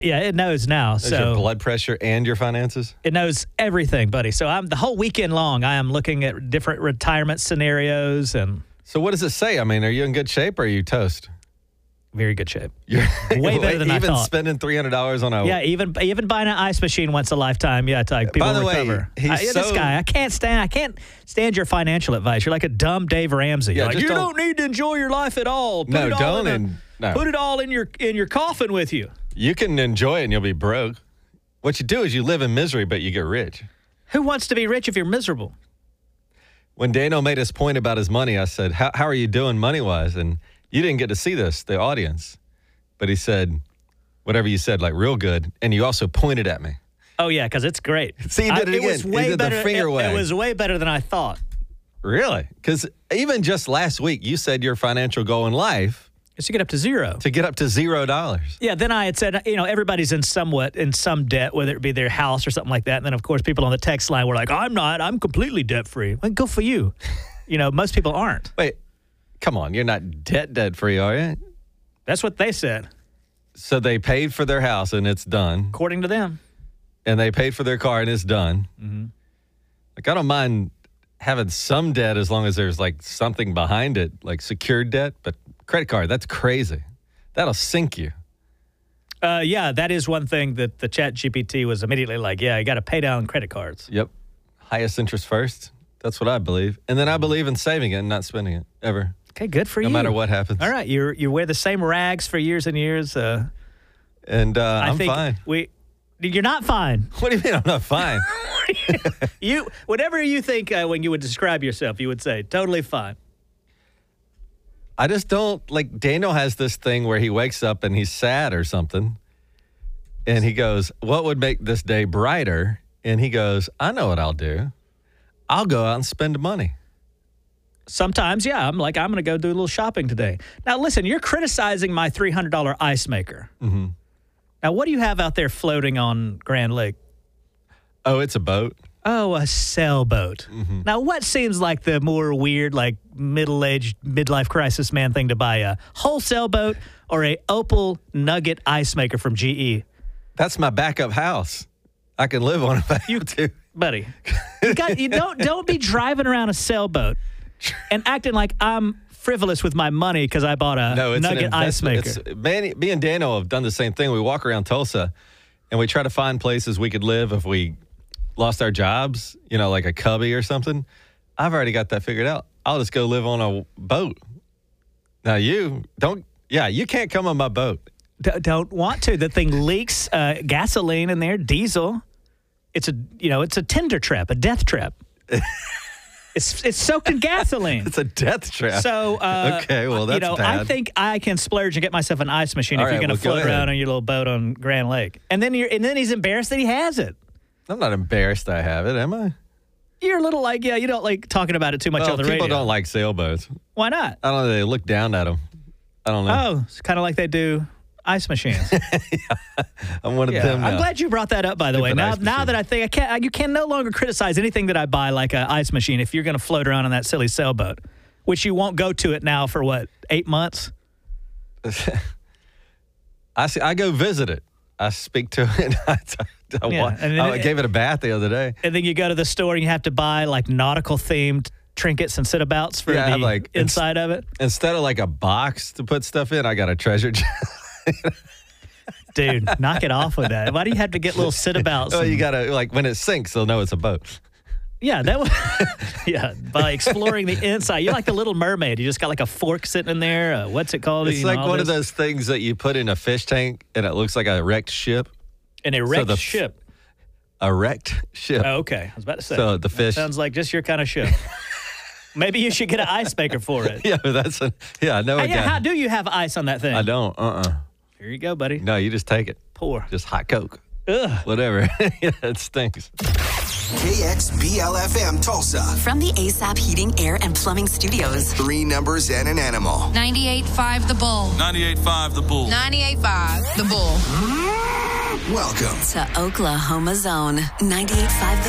Yeah, it knows now. Knows your blood pressure and your finances? It knows everything, buddy. So the whole weekend long, I am looking at different retirement scenarios. And so what does it say? I mean, are you in good shape or are you toast? Very good shape. You're way better than I thought. Even spending $300 on a... Yeah, even buying an ice machine once a lifetime. Yeah, it's like people By the recover. way, this guy, I can't stand your financial advice. You're like a dumb Dave Ramsey. Yeah, like, you don't need to enjoy your life at all. Put it all in your coffin with you. You can enjoy it and you'll be broke. What you do is you live in misery, but you get rich. Who wants to be rich if you're miserable? When Dano made his point about his money, I said, how are you doing money-wise? And you didn't get to see this, the audience. But he said, whatever you said, like real good. And you also pointed at me. Oh, yeah, because it's great. See, you did it again. Was way he did better, the finger wag. It was way better than I thought. Really? Because even just last week, you said your financial goal in life is to get up to zero. To get up to $0. Yeah, then I had said, everybody's in some debt, whether it be their house or something like that. And then, of course, people on the text line were like, I'm not. I'm completely debt-free. Well, go for you. Most people aren't. Wait, come on. You're not debt-free, are you? That's what they said. So they paid for their house and it's done. According to them. And they paid for their car and it's done. Mm-hmm. Like, I don't mind having some debt as long as there's, like, something behind it, like secured debt. But credit card, that's crazy. That'll sink you. Yeah, that is one thing that the Chat GPT was immediately like, yeah, you got to pay down credit cards. Yep. Highest interest first. That's what I believe. And then I believe in saving it and not spending it, ever. Okay, good for you. No matter what happens. All right, you wear the same rags for years and years. I'm fine. You're not fine. What do you mean I'm not fine? Whatever you think when you would describe yourself, you would say, totally fine. I just don't, like, Daniel has this thing where he wakes up and he's sad or something. And he goes, what would make this day brighter? And he goes, I know what I'll do. I'll go out and spend money. Sometimes, yeah. I'm like, I'm going to go do a little shopping today. Now, listen, you're criticizing my $300 ice maker. Mm-hmm. Now, what do you have out there floating on Grand Lake? Oh, it's a boat. Oh, a sailboat. Mm-hmm. Now, what seems like the more weird, like middle-aged, midlife crisis man thing to buy, a whole sailboat or a Opal Nugget ice maker from GE? That's my backup house. I can live on it if I have to. Buddy, you don't be driving around a sailboat and acting like I'm frivolous with my money because I bought a Nugget ice maker. Me and Daniel have done the same thing. We walk around Tulsa and we try to find places we could live if we lost our jobs, like a Cubby or something. I've already got that figured out. I'll just go live on a boat. Now you can't come on my boat. Don't want to. The thing leaks gasoline in there, diesel. It's a Tinder trap, a death trap. It's soaked in gasoline. It's a death trap. So, okay, well, that's bad. I think I can splurge and get myself an ice machine if you're going to float around on your little boat on Grand Lake. And then he's embarrassed that he has it. I'm not embarrassed I have it, am I? You're a little like, you don't like talking about it too much on the radio. People don't like sailboats. Why not? I don't know. They look down at them. I don't know. Oh, it's kind of like they do ice machines. Yeah, I'm one of them now. I'm glad you brought that up, by the way. Now that I think you can no longer criticize anything that I buy like an ice machine if you're going to float around on that silly sailboat, which you won't go to it now for, 8 months? I go visit it. I speak to it. I gave it a bath the other day. And then you go to the store and you have to buy like nautical-themed trinkets and sit-abouts for the inside of it. Instead of like a box to put stuff in, I got a treasure chest. Dude, knock it off with that. Why do you have to get little sit-abouts? Well, you got to, when it sinks, they'll know it's a boat. Yeah, by exploring the inside. You're like the Little Mermaid. You just got like a fork sitting in there. What's it called? It's like one of those things that you put in a fish tank and it looks like a wrecked ship. An erect ship? A wrecked ship. Oh, okay. I was about to say. So the fish. Sounds like just your kind of ship. Maybe you should get an ice maker for it. Yeah, I know. How do you have ice on that thing? I don't. Here you go, buddy. No, you just take it. Pour. Just hot Coke. Ugh. Whatever. Yeah, it stinks. KXBLFM Tulsa. From the ASAP Heating, Air, and Plumbing Studios. 3 numbers and an animal. 98.5 The Bull. 98.5 The Bull. 98.5 The Bull. Welcome to Oklahoma Zone. 98.5 The